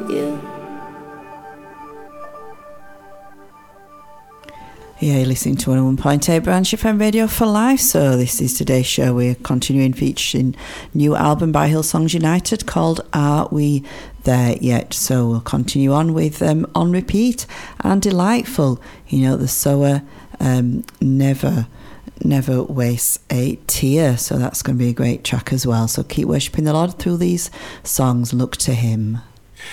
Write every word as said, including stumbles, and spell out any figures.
you. Yeah, you're listening to one oh one point eight Branch F M Radio for Life. So this is today's show. We're continuing featuring new album by Hillsongs United called Are We There Yet? So we'll continue on with um, On Repeat and Delightful. You know, the sower um, never, never wastes a tear. So that's going to be a great track as well. So keep worshipping the Lord through these songs. Look to Him.